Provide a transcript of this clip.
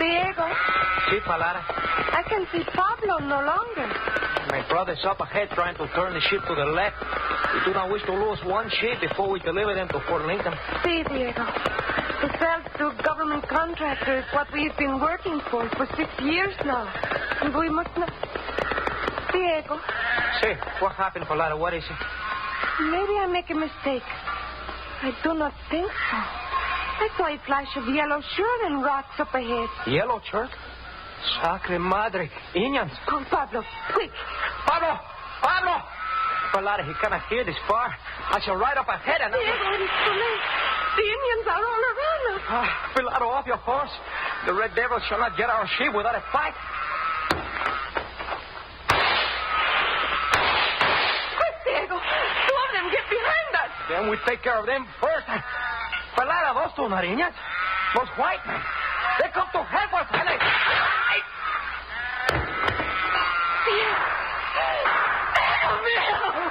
Diego. Si, Palada. I can see Pablo no longer. My brother's up ahead trying to turn the ship to the left. We do not wish to lose one ship before we deliver them to Fort Lincoln. See, Diego. To sell to government contractors what we've been working for 6 years now. And we must not... Diego. See, what happened, Palada? What is it? Maybe I make a mistake. I do not think so. I saw a flash of yellow shirt and rocks up ahead. Yellow shirt? Sacre madre. Indians. Oh, Pablo, quick. Pablo! Pablo! Palada, he cannot hear this far. I shall ride up ahead and... Diego, it is too late. The Indians are all around us. Pilado, off your horse. The Red Devil shall not get our ship without a fight. Quick, Diego. 2 of them get behind us. Then we take care of them first. Palada, those two Nariñas. Those white men. They come to help us. Diego.